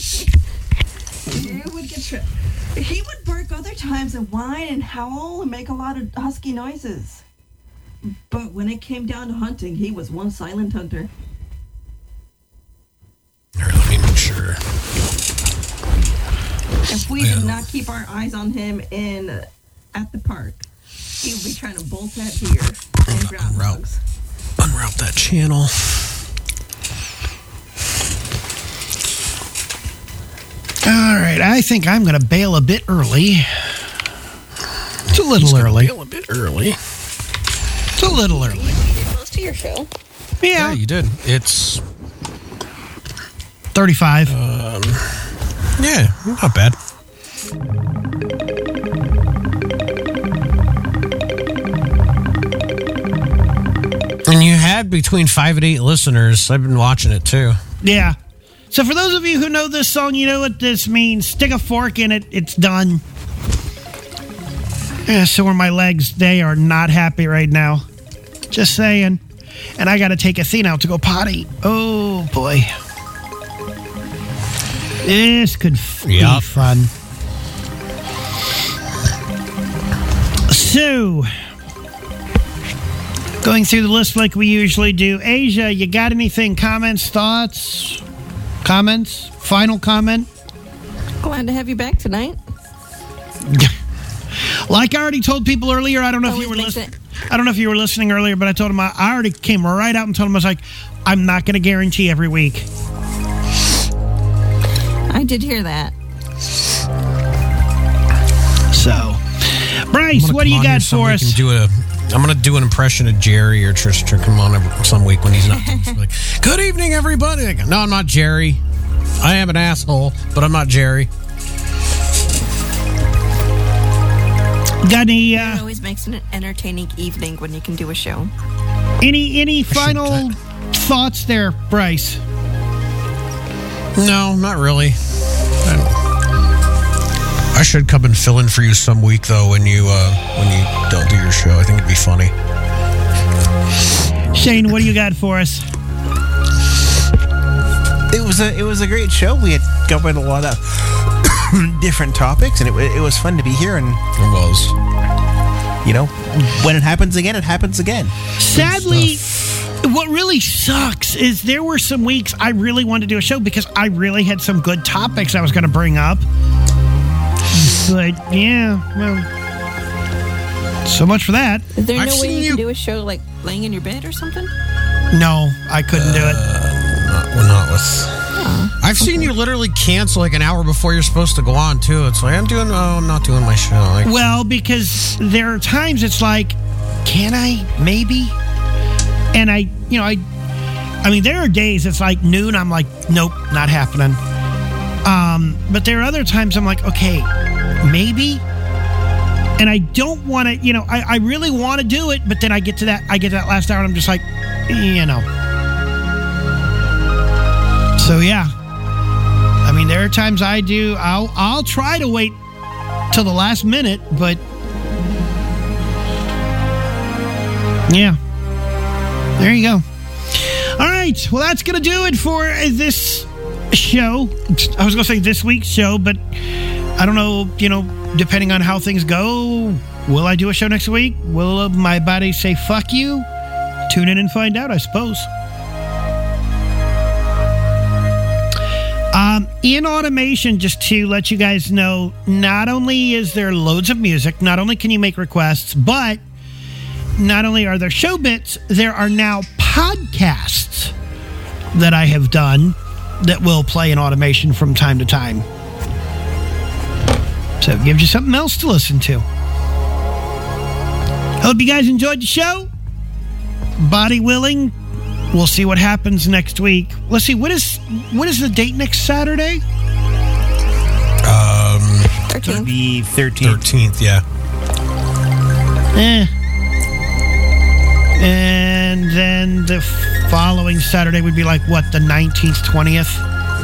You would get tripped. He would bark other times and whine and howl and make a lot of husky noises. But when it came down to hunting, he was one silent hunter. All right, let me make sure. If we did not keep our eyes on him at the park, he would be trying to bolt that deer and groundhogs. Unroute that channel. All right, I think I'm going to bail a bit early. It's a little early. Bail a bit early. It's a little early. You did most of your show. Yeah, you did. It's 35. Yeah, not bad. And you had between 5 and 8 listeners. I've been watching it too. Yeah. So for those of you who know this song, you know what this means. Stick a fork in it. It's done. Yeah, so are my legs. They are not happy right now. Just saying. And I got to take Athena out to go potty. Oh, boy. This could be fun. So, going through the list like we usually do. Asia, you got anything? Comments, thoughts? Comments? Final comment? Glad to have you back tonight. Like I already told people earlier, I don't know if you were listening. I don't know if you were listening earlier, but I told them I already came right out and told them I was like, I'm not going to guarantee every week. I did hear that. So, Bryce, what do you got for us? I'm going to do an impression of Jerry or Trish to come on some week when he's not. Like, good evening, everybody. Like, no, I'm not Jerry. I am an asshole, but I'm not Jerry. Got any? It always makes an entertaining evening when you can do a show. Any final thoughts there, Bryce? No, not really. I should come and fill in for you some week though when you don't do your show. I think it'd be funny. Shane, what do you got for us? It was a great show. We had covered a lot of different topics, and it was fun to be here. And it was. You know, when it happens again, it happens again. Sadly, what really sucks is there were some weeks I really wanted to do a show because I really had some good topics I was going to bring up. But, yeah, well, so much for that. Is there no way you can do a show like laying in your bed or something? No, I couldn't do it. Not with... I've seen you literally cancel like an hour before you're supposed to go on, too. It's like, I'm not doing my show. Like, well, because there are times it's like, can I? Maybe. And I mean, there are days it's like noon. I'm like, nope, not happening. But there are other times I'm like, okay, maybe. And I don't want to, I really want to do it, but then I get to that last hour and I'm just like, So, yeah. I mean, there are times I'll try to wait till the last minute, but yeah. There you go. All right. Well, that's going to do it for this show. I was going to say this week's show, but I don't know, depending on how things go, will I do a show next week? Will my body say, fuck you? Tune in and find out, I suppose. In automation, just to let you guys know, not only is there loads of music, not only can you make requests, but not only are there show bits, there are now podcasts that I have done that will play in automation from time to time. So it gives you something else to listen to. Hope you guys enjoyed the show. Body willing, we'll see what happens next week. Let's see, what is the date next Saturday? 13th. The 13th. 13th, yeah. And then the following Saturday would be like, what, the 19th, 20th?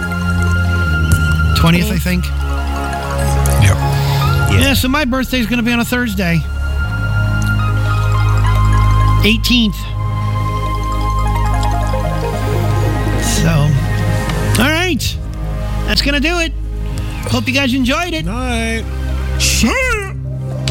20th, I think. Yep. Yeah, so my birthday's going to be on a Thursday. 18th. So, all right. That's going to do it. Hope you guys enjoyed it. Night.